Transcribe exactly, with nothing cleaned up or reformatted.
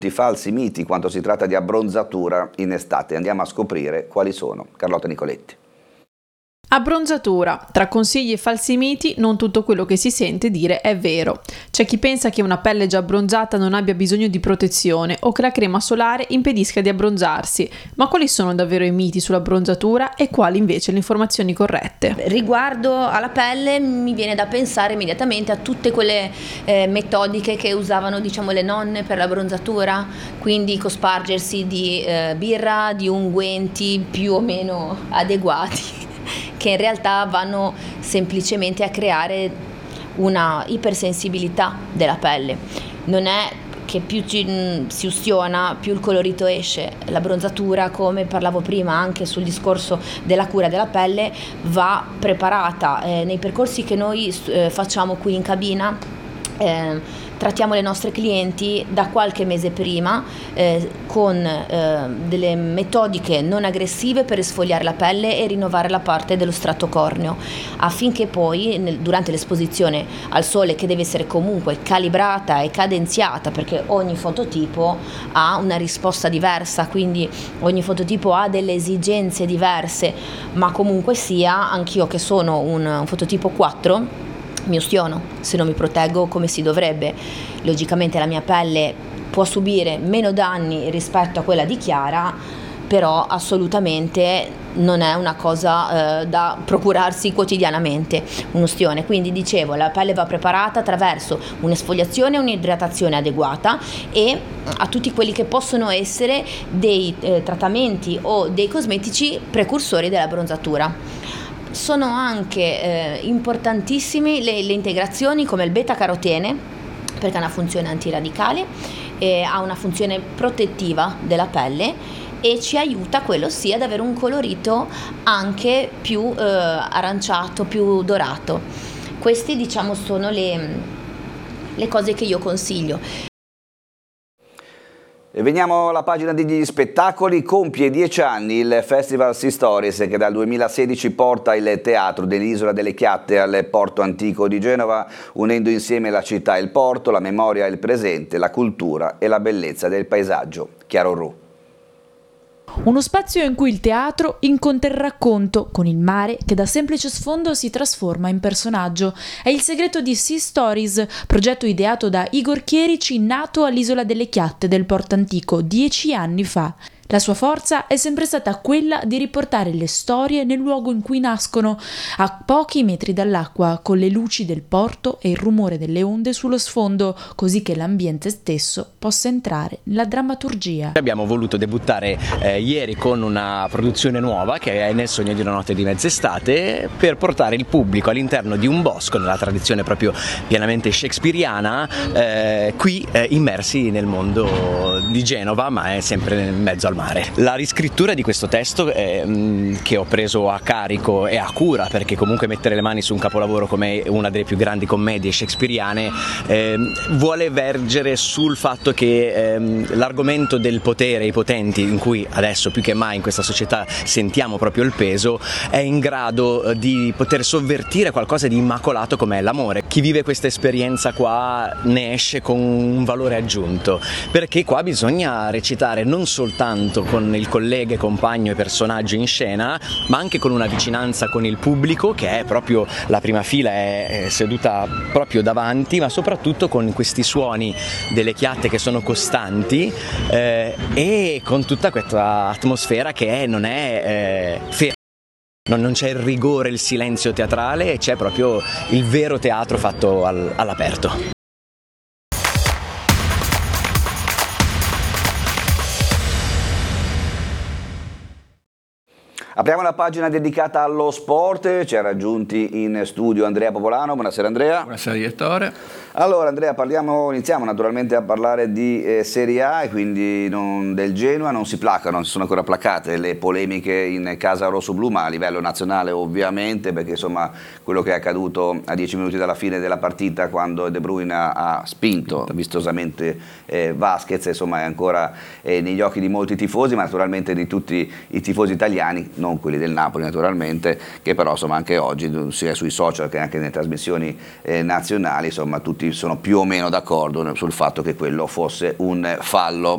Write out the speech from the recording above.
Falsi miti quando si tratta di abbronzatura in estate. Andiamo a scoprire quali sono. Carlotta Nicoletti. Abbronzatura. Tra consigli e falsi miti, non tutto quello che si sente dire è vero. C'è chi pensa che una pelle già abbronzata non abbia bisogno di protezione o che la crema solare impedisca di abbronzarsi. Ma quali sono davvero i miti sull'abbronzatura e quali invece le informazioni corrette? Riguardo alla pelle mi viene da pensare immediatamente a tutte quelle eh, metodiche che usavano, diciamo, le nonne per l'abbronzatura, quindi cospargersi di eh, birra, di unguenti più o meno adeguati, che in realtà vanno semplicemente a creare una ipersensibilità della pelle. Non è che più ci, si ustiona, più il colorito esce. L'abbronzatura, come parlavo prima anche sul discorso della cura della pelle, va preparata eh, nei percorsi che noi eh, facciamo qui in cabina. Eh, trattiamo le nostre clienti da qualche mese prima eh, con eh, delle metodiche non aggressive per esfoliare la pelle e rinnovare la parte dello strato corneo, affinché poi nel, durante l'esposizione al sole, che deve essere comunque calibrata e cadenziata, perché ogni fototipo ha una risposta diversa, quindi ogni fototipo ha delle esigenze diverse, ma comunque sia, anch'io che sono un, un fototipo quattro, mi ustiono se non mi proteggo come si dovrebbe. Logicamente la mia pelle può subire meno danni rispetto a quella di Chiara, però assolutamente non è una cosa eh, da procurarsi quotidianamente, un'ustione. Quindi dicevo, la pelle va preparata attraverso un'esfoliazione e un'idratazione adeguata, e a tutti quelli che possono essere dei eh, trattamenti o dei cosmetici precursori della bronzatura. Sono anche eh, importantissime le, le integrazioni come il beta-carotene, perché ha una funzione antiradicale, eh, ha una funzione protettiva della pelle e ci aiuta, quello sì, ad avere un colorito anche più eh, aranciato, più dorato. Queste, diciamo, sono le, le cose che io consiglio. E veniamo alla pagina degli spettacoli. Compie dieci anni il Festival Sea Stories, che dal duemilasedici porta il teatro dell'Isola delle Chiatte al porto antico di Genova, unendo insieme la città e il porto, la memoria e il presente, la cultura e la bellezza del paesaggio. Chiaro Ru. Uno spazio in cui il teatro incontra il racconto, con il mare che da semplice sfondo si trasforma in personaggio. È il segreto di Sea Stories, progetto ideato da Igor Chierici, nato all'Isola delle Chiatte del Porto Antico dieci anni fa. La sua forza è sempre stata quella di riportare le storie nel luogo in cui nascono, a pochi metri dall'acqua, con le luci del porto e il rumore delle onde sullo sfondo, così che l'ambiente stesso possa entrare nella drammaturgia. Abbiamo voluto debuttare eh, ieri con una produzione nuova, che è Nel sogno di una notte di mezz'estate, per portare il pubblico all'interno di un bosco, nella tradizione proprio pienamente shakespeariana, eh, qui eh, immersi nel mondo di Genova, ma è sempre in mezzo al mare. La riscrittura di questo testo eh, che ho preso a carico e a cura, perché comunque mettere le mani su un capolavoro come una delle più grandi commedie shakespeariane eh, vuole vergere sul fatto che eh, l'argomento del potere, i potenti, in cui adesso più che mai in questa società sentiamo proprio il peso, è in grado di poter sovvertire qualcosa di immacolato come l'amore. Chi vive questa esperienza qua ne esce con un valore aggiunto, perché qua bisogna recitare non soltanto con il collega, compagno e personaggio in scena, ma anche con una vicinanza con il pubblico, che è proprio la prima fila, è seduta proprio davanti, ma soprattutto con questi suoni delle chiatte che sono costanti eh, e con tutta questa atmosfera che è, non è eh, ferma. Non, non c'è il rigore, il silenzio teatrale, c'è proprio il vero teatro fatto al, all'aperto. Apriamo la pagina dedicata allo sport, ci ha raggiunti in studio Andrea Popolano. Buonasera Andrea. Buonasera direttore. Allora Andrea, parliamo, iniziamo naturalmente a parlare di eh, Serie A e quindi non, del Genoa. Non si placano, non si sono ancora placate le polemiche in casa rossoblu, ma a livello nazionale ovviamente, perché insomma quello che è accaduto a dieci minuti dalla fine della partita, quando De Bruyne ha, ha spinto vistosamente eh, Vasquez, insomma è ancora eh, negli occhi di molti tifosi, ma naturalmente di tutti i tifosi italiani, non quelli del Napoli naturalmente, che però insomma anche oggi sia sui social che anche nelle trasmissioni eh, nazionali insomma tutti sono più o meno d'accordo sul fatto che quello fosse un fallo.